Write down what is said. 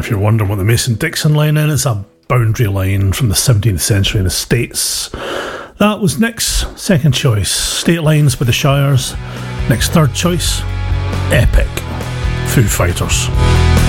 If you're wondering what the Mason-Dixon line is, it's a boundary line from the 17th century in the States. That was Nick's second choice, State Lines by the Shires. Nick's third choice, Epic, Foo Fighters.